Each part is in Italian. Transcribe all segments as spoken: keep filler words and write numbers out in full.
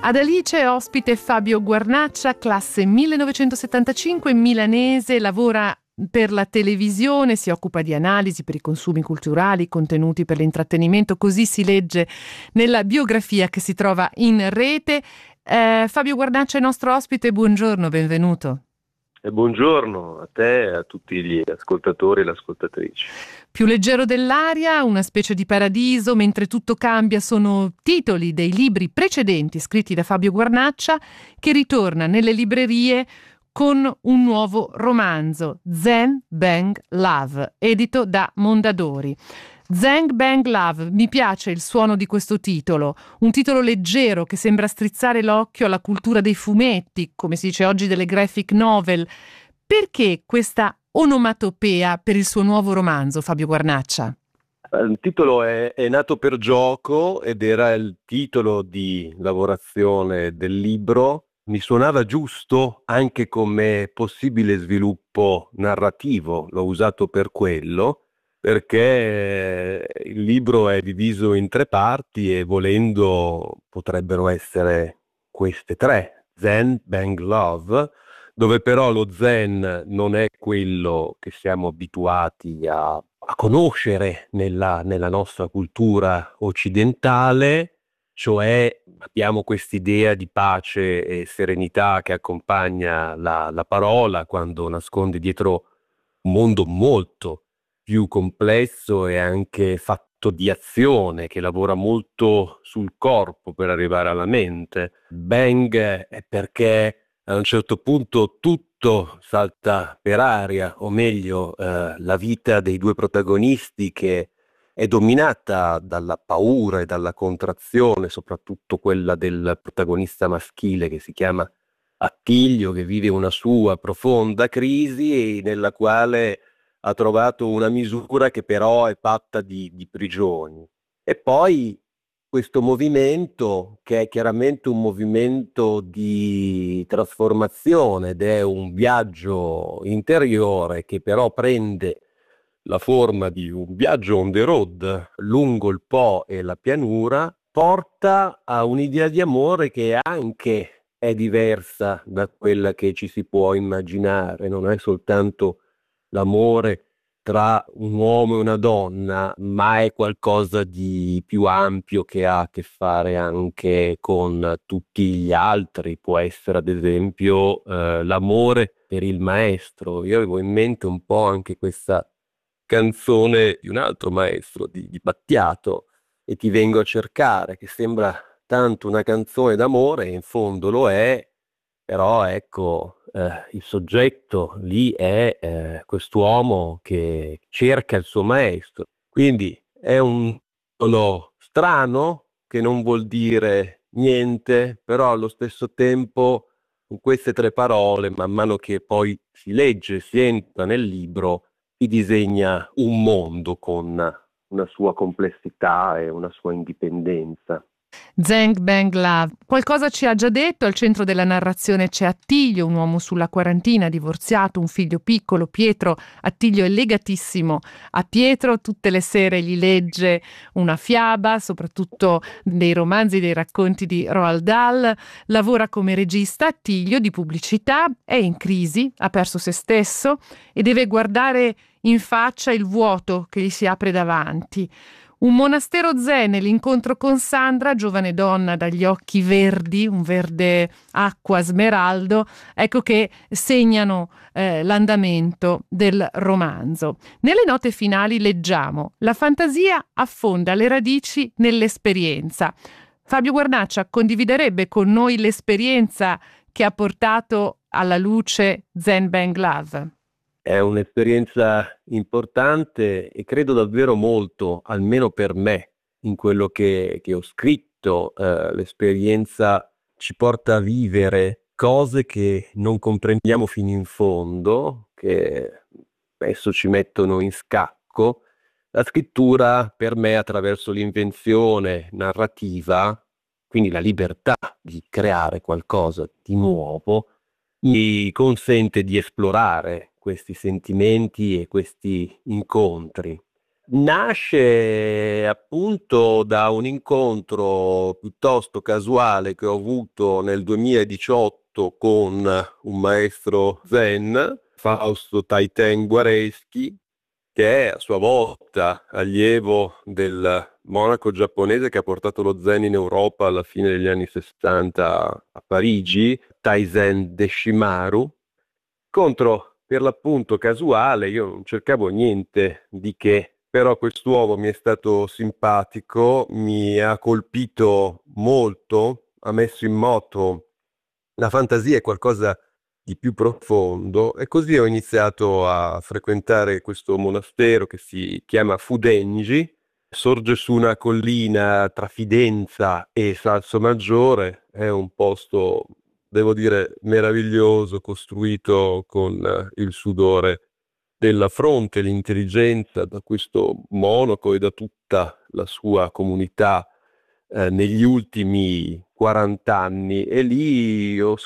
Ad Alice è ospite Fabio Guarnaccia, classe millenovecentosettantacinque, milanese, lavora per la televisione, si occupa di analisi per i consumi culturali, contenuti per l'intrattenimento, così si legge nella biografia che si trova in rete. Eh, Fabio Guarnaccia è nostro ospite, buongiorno, benvenuto. E buongiorno a te e a tutti gli ascoltatori e le ascoltatrici. Più leggero dell'aria, una specie di paradiso, mentre tutto cambia, sono titoli dei libri precedenti scritti da Fabio Guarnaccia che ritorna nelle librerie con un nuovo romanzo, Zang Bang Love, edito da Mondadori. Zang Bang Love, mi piace il suono di questo titolo, un titolo leggero che sembra strizzare l'occhio alla cultura dei fumetti, come si dice oggi delle graphic novel. Perché questa onomatopea per il suo nuovo romanzo, Fabio Guarnaccia? Il titolo è, è nato per gioco ed era il titolo di lavorazione del libro. Mi suonava giusto anche come possibile sviluppo narrativo, l'ho usato per quello, perché il libro è diviso in tre parti e volendo potrebbero essere queste tre, Zen, Bang, Love, dove però lo zen non è quello che siamo abituati a, a conoscere nella, nella nostra cultura occidentale, cioè abbiamo quest'idea di pace e serenità che accompagna la, la parola quando nasconde dietro un mondo molto più complesso e anche fatto di azione, che lavora molto sul corpo per arrivare alla mente. Bang è perché a un certo punto tutto salta per aria, o meglio, eh, la vita dei due protagonisti che è dominata dalla paura e dalla contrazione, soprattutto quella del protagonista maschile che si chiama Attilio, che vive una sua profonda crisi nella quale ha trovato una misura che però è fatta di, di prigioni. E poi questo movimento, che è chiaramente un movimento di trasformazione ed è un viaggio interiore che però prende la forma di un viaggio on the road lungo il Po e la pianura, porta a un'idea di amore che anche è diversa da quella che ci si può immaginare, non è soltanto l'amore tra un uomo e una donna, ma è qualcosa di più ampio che ha a che fare anche con tutti gli altri. Può essere ad esempio eh, l'amore per il maestro. Io avevo in mente un po' anche questa canzone di un altro maestro, di, di Battiato, E ti vengo a cercare, che sembra tanto una canzone d'amore, e in fondo lo è, però ecco, eh, il soggetto lì è eh, quest'uomo che cerca il suo maestro. Quindi è un titolo strano che non vuol dire niente, però allo stesso tempo con queste tre parole, man mano che poi si legge, si entra nel libro, si disegna un mondo con una sua complessità e una sua indipendenza. Zang Bang Love. Qualcosa ci ha già detto, al centro della narrazione c'è Attilio, un uomo sulla quarantina, divorziato, un figlio piccolo, Pietro. Attilio è legatissimo a Pietro, tutte le sere gli legge una fiaba, soprattutto dei romanzi, dei racconti di Roald Dahl. Lavora come regista, Attilio, di pubblicità, è in crisi, ha perso se stesso e deve guardare in faccia il vuoto che gli si apre davanti. Un monastero zen e l'incontro con Sandra, giovane donna dagli occhi verdi, un verde acqua smeraldo, ecco che segnano eh, l'andamento del romanzo. Nelle note finali leggiamo: la fantasia affonda le radici nell'esperienza. Fabio Guarnaccia condividerebbe con noi l'esperienza che ha portato alla luce Zang Bang Love? È un'esperienza importante e credo davvero molto, almeno per me, in quello che, che ho scritto. Eh, l'esperienza ci porta a vivere cose che non comprendiamo fino in fondo, che spesso ci mettono in scacco. La scrittura, per me, attraverso l'invenzione narrativa, quindi la libertà di creare qualcosa di nuovo, mi consente di esplorare questi sentimenti e questi incontri. Nasce appunto da un incontro piuttosto casuale che ho avuto nel duemiladiciotto con un maestro Zen, Fausto Taiten Guareschi, che è a sua volta allievo del monaco giapponese che ha portato lo Zen in Europa alla fine degli anni sessanta a Parigi, Taizen Deshimaru. Incontro per l'appunto casuale, io non cercavo niente di che, però quest'uomo mi è stato simpatico, mi ha colpito molto, ha messo in moto la fantasia e qualcosa di più profondo e così ho iniziato a frequentare questo monastero che si chiama Fudenji, sorge su una collina tra Fidenza e Salsomaggiore, è un posto, devo dire, meraviglioso, costruito con eh, il sudore della fronte, l'intelligenza da questo monaco e da tutta la sua comunità eh, negli ultimi quaranta anni e lì ho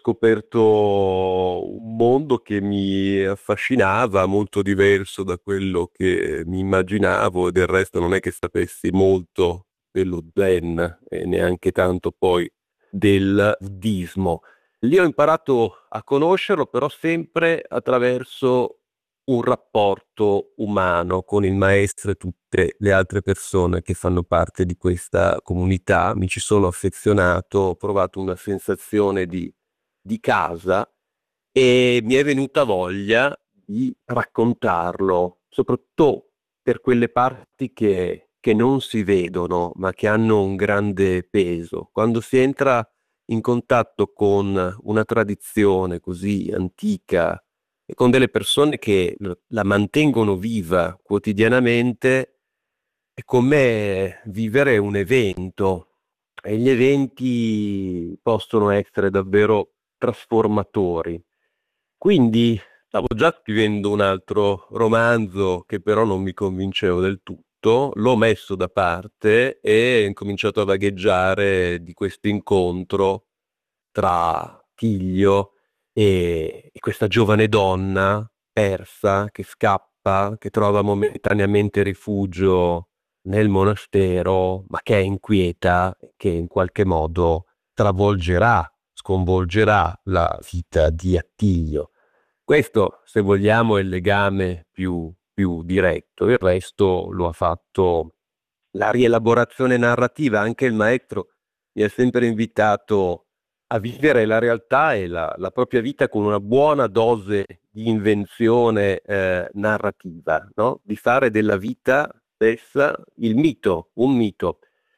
scoperto un mondo che mi affascinava, molto diverso da quello che mi immaginavo e del resto non è che sapessi molto dello Zen e neanche tanto poi del buddismo. Lì ho imparato a conoscerlo, però sempre attraverso un rapporto umano con il maestro e tutte le altre persone che fanno parte di questa comunità. Mi ci sono affezionato, ho provato una sensazione di, di casa e mi è venuta voglia di raccontarlo, soprattutto per quelle parti che, che non si vedono, ma che hanno un grande peso. Quando si entra in contatto con una tradizione così antica e con delle persone che l- la mantengono viva quotidianamente, è come vivere un evento e gli eventi possono essere davvero trasformatori. Quindi stavo già scrivendo un altro romanzo che però non mi convincevo del tutto, l'ho messo da parte e ho incominciato a vagheggiare di questo incontro tra Tiglio e, e questa giovane donna persa che scappa, che trova momentaneamente rifugio nel monastero, ma che è inquieta, che in qualche modo travolgerà, sconvolgerà la vita di Attilio. Questo, se vogliamo, è il legame più, più diretto. Il resto lo ha fatto la rielaborazione narrativa. Anche il maestro mi ha sempre invitato a vivere la realtà e la, la propria vita con una buona dose di invenzione eh, narrativa, no? Di fare della vita stessa il mito, un mito.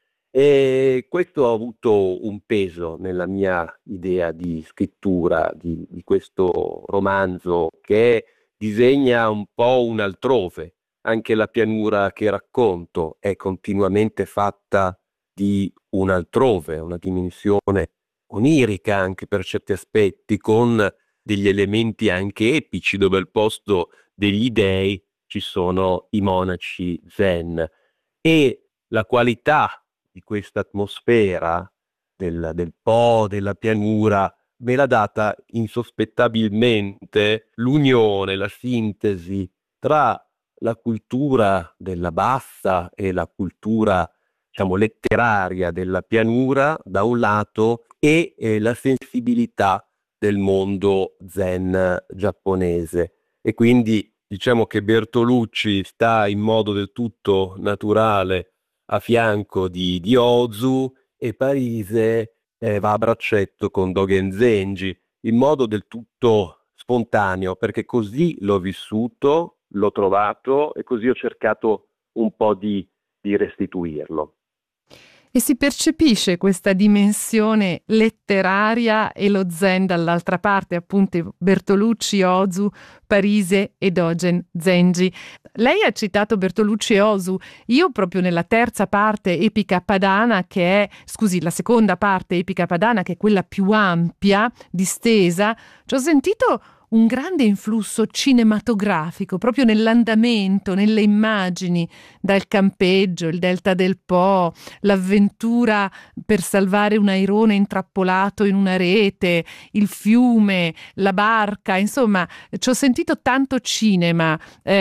E questo ha avuto un peso nella mia idea di scrittura di, di questo romanzo che disegna un po' un altrove. Anche la pianura che racconto è continuamente fatta di un altrove, una dimensione onirica anche per certi aspetti, con degli elementi anche epici, dove al posto degli dei ci sono i monaci zen. E la qualità di questa atmosfera del, del Po, della pianura, me l'ha data insospettabilmente l'unione, la sintesi tra la cultura della bassa e la cultura, diciamo, letteraria della pianura da un lato e eh, la sensibilità del mondo zen giapponese. E quindi diciamo che Bertolucci sta in modo del tutto naturale a fianco di, di Ozu e Parise eh, va a braccetto con Dogen Zenji in modo del tutto spontaneo, perché così l'ho vissuto, l'ho trovato e così ho cercato un po' di, di restituirlo. E si percepisce questa dimensione letteraria e lo zen dall'altra parte, appunto Bertolucci, Ozu, Parise e Dogen Zenji. Lei ha citato Bertolucci e Ozu, io proprio nella terza parte epica padana, che è, scusi, la seconda parte epica padana, che è quella più ampia, distesa, ci ho sentito un grande influsso cinematografico, proprio nell'andamento, nelle immagini, dal campeggio, il delta del Po, l'avventura per salvare un airone intrappolato in una rete, il fiume, la barca, insomma, ci ho sentito tanto cinema. Eh,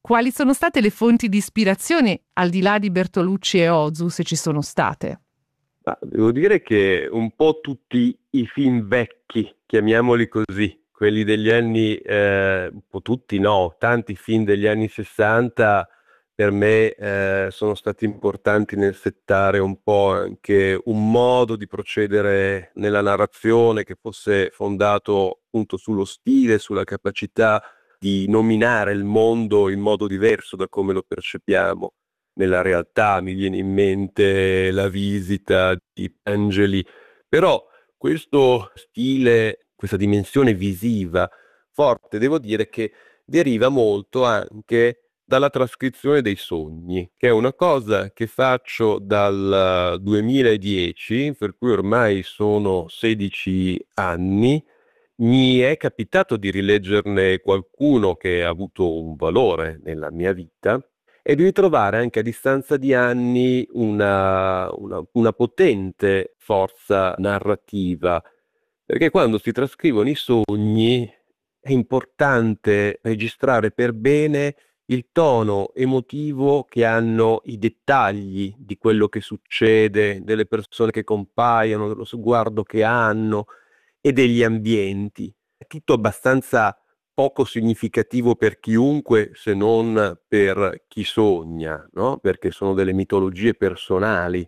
Quali sono state le fonti di ispirazione, al di là di Bertolucci e Ozu, se ci sono state? Ma devo dire che un po' tutti i film vecchi, chiamiamoli così, quelli degli anni, eh, un po' tutti no, tanti film degli anni sessanta per me eh, sono stati importanti nel settare un po' anche un modo di procedere nella narrazione che fosse fondato appunto sullo stile, sulla capacità di nominare il mondo in modo diverso da come lo percepiamo nella realtà. Mi viene in mente La visita di Angeli, però questo stile, questa dimensione visiva forte, devo dire che deriva molto anche dalla trascrizione dei sogni, che è una cosa che faccio dal duemiladieci, per cui ormai sono sedici anni. Mi è capitato di rileggerne qualcuno che ha avuto un valore nella mia vita e di ritrovare anche a distanza di anni una, una- una potente forza narrativa, perché quando si trascrivono i sogni è importante registrare per bene il tono emotivo che hanno i dettagli di quello che succede, delle persone che compaiono, dello sguardo che hanno e degli ambienti. È tutto abbastanza poco significativo per chiunque se non per chi sogna, no? Perché sono delle mitologie personali.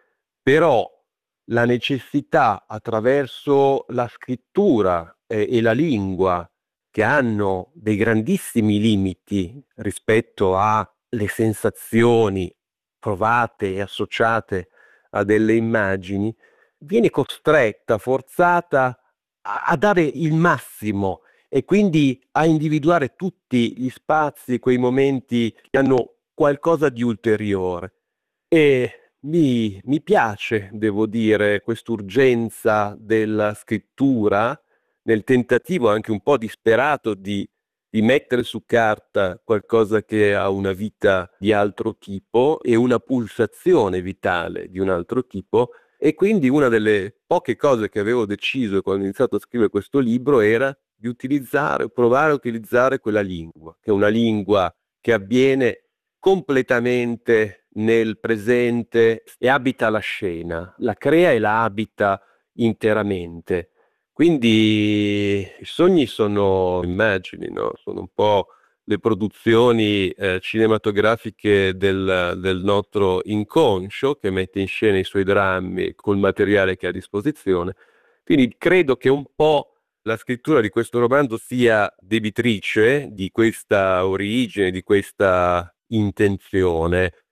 Però la necessità attraverso la scrittura eh, e la lingua, che hanno dei grandissimi limiti rispetto alle sensazioni provate e associate a delle immagini, viene costretta, forzata a, a dare il massimo e quindi a individuare tutti gli spazi, quei momenti che hanno qualcosa di ulteriore. E mi, mi piace, devo dire, quest'urgenza della scrittura nel tentativo anche un po' disperato di, di mettere su carta qualcosa che ha una vita di altro tipo e una pulsazione vitale di un altro tipo. E quindi una delle poche cose che avevo deciso quando ho iniziato a scrivere questo libro era di utilizzare, provare a utilizzare quella lingua, che è una lingua che avviene completamente nel presente e abita la scena, la crea e la abita interamente. Quindi i sogni sono immagini, no? Sono un po' le produzioni eh, cinematografiche del, del nostro inconscio che mette in scena i suoi drammi col materiale che ha a disposizione. Quindi credo che un po' la scrittura di questo romanzo sia debitrice di questa origine, di questa intenzione.